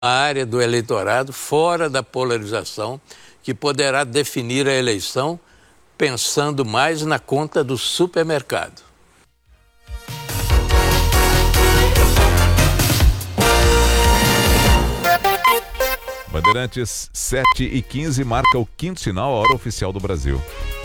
área do eleitorado fora da polarização que poderá definir a eleição pensando mais na conta do supermercado. Bandeirantes 7h15 marca o quinto sinal, a hora oficial do Brasil.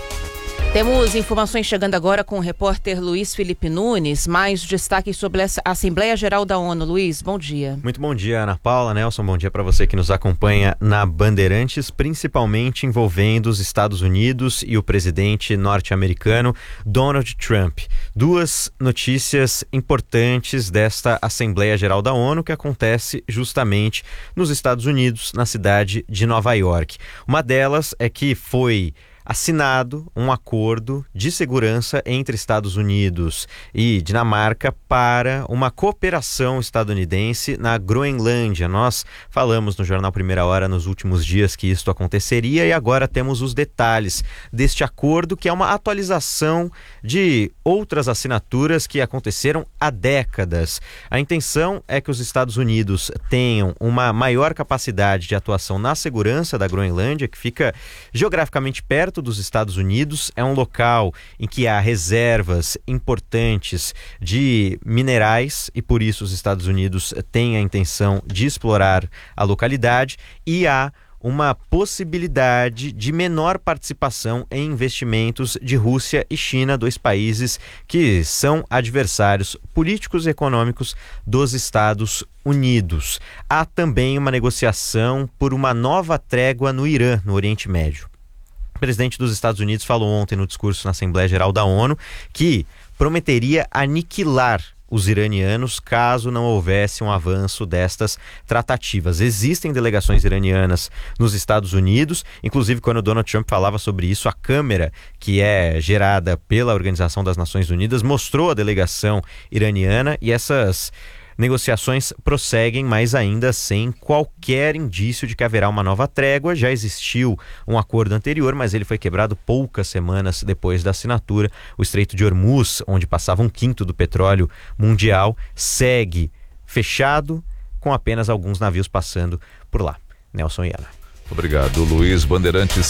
Temos informações chegando agora com o repórter Luiz Felipe Nunes. Mais destaques sobre a Assembleia Geral da ONU. Luiz, bom dia. Muito bom dia, Ana Paula, Nelson, bom dia para você que nos acompanha na Bandeirantes, principalmente envolvendo os Estados Unidos e o presidente norte-americano Donald Trump. Duas notícias importantes desta Assembleia Geral da ONU que acontece justamente nos Estados Unidos, na cidade de Nova York. Uma delas é que foi assinado um acordo de segurança entre Estados Unidos e Dinamarca para uma cooperação estadunidense na Groenlândia. Nós falamos no Jornal Primeira Hora nos últimos dias que isto aconteceria e agora temos os detalhes deste acordo, que é uma atualização de outras assinaturas que aconteceram há décadas. A intenção é que os Estados Unidos tenham uma maior capacidade de atuação na segurança da Groenlândia, que fica geograficamente perto dos Estados Unidos. É um local em que há reservas importantes de minerais e por isso os Estados Unidos têm a intenção de explorar a localidade, e há uma possibilidade de menor participação em investimentos de Rússia e China, dois países que são adversários políticos e econômicos dos Estados Unidos. Há também uma negociação por uma nova trégua no Irã, no Oriente Médio. O presidente dos Estados Unidos falou ontem no discurso na Assembleia Geral da ONU que prometeria aniquilar os iranianos caso não houvesse um avanço destas tratativas. Existem delegações iranianas nos Estados Unidos, inclusive quando Donald Trump falava sobre isso, a Câmara, que é gerada pela Organização das Nações Unidas, mostrou a delegação iraniana, e essas negociações prosseguem, mas ainda sem qualquer indício de que haverá uma nova trégua. Já existiu um acordo anterior, mas ele foi quebrado poucas semanas depois da assinatura. O Estreito de Hormuz, onde passava 1/5 do petróleo mundial, segue fechado, com apenas alguns navios passando por lá. Nelson e Ana. Obrigado, Luiz. Bandeirantes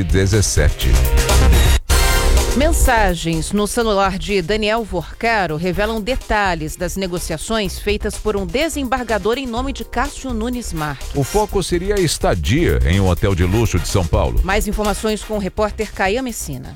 7h17. Mensagens no celular de Daniel Vorcaro revelam detalhes das negociações feitas por um desembargador em nome de Cássio Nunes Marques. O foco seria a estadia em um hotel de luxo de São Paulo. Mais informações com o repórter Caia Messina.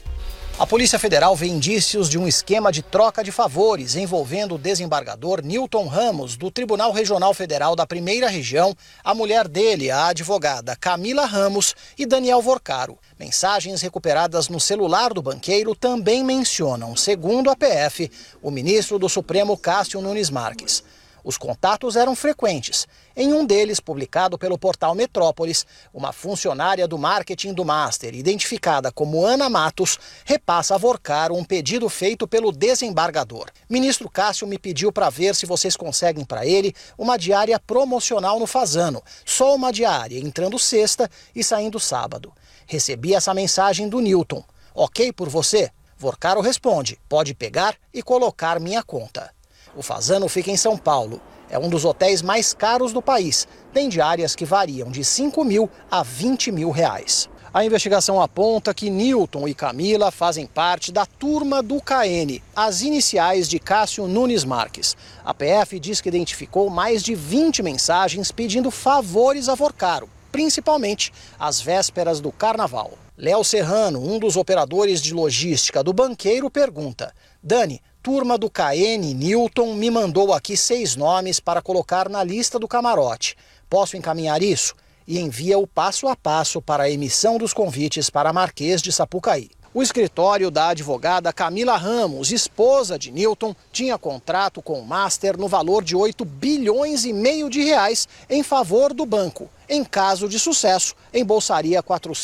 A Polícia Federal vê indícios de um esquema de troca de favores envolvendo o desembargador Newton Ramos, do Tribunal Regional Federal da Primeira Região, a mulher dele, a advogada Camila Ramos, e Daniel Vorcaro. Mensagens recuperadas no celular do banqueiro também mencionam, segundo a PF, o ministro do Supremo Cássio Nunes Marques. Os contatos eram frequentes. Em um deles, publicado pelo portal Metrópolis, uma funcionária do marketing do Master, identificada como Ana Matos, repassa a Vorcaro um pedido feito pelo desembargador. Ministro Cássio me pediu para ver se vocês conseguem para ele uma diária promocional no Fazano. Só uma diária, entrando sexta e saindo sábado. Recebi essa mensagem do Newton. Ok por você? Vorcaro responde, pode pegar e colocar minha conta. O Fazano fica em São Paulo. É um dos hotéis mais caros do país. Tem diárias que variam de 5 mil a 20 mil reais. A investigação aponta que Newton e Camila fazem parte da turma do KN, as iniciais de Cássio Nunes Marques. A PF diz que identificou mais de 20 mensagens pedindo favores a Vorcaro, principalmente às vésperas do Carnaval. Léo Serrano, um dos operadores de logística do banqueiro, pergunta: Dani, turma do KN Newton me mandou aqui 6 nomes para colocar na lista do camarote. Posso encaminhar isso? E envia o passo a passo para a emissão dos convites para Marquês de Sapucaí. O escritório da advogada Camila Ramos, esposa de Newton, tinha contrato com o Master no valor de 8,5 bilhões de reais em favor do banco. Em caso de sucesso, embolsaria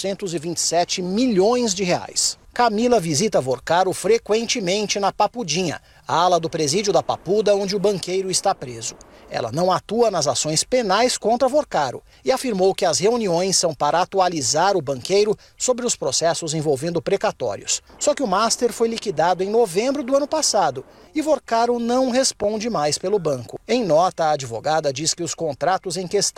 427 milhões de reais. Camila visita Vorcaro frequentemente na Papudinha, a ala do presídio da Papuda onde o banqueiro está preso. Ela não atua nas ações penais contra Vorcaro e afirmou que as reuniões são para atualizar o banqueiro sobre os processos envolvendo precatórios. Só que o Master foi liquidado em novembro do ano passado e Vorcaro não responde mais pelo banco. Em nota, a advogada diz que os contratos em questão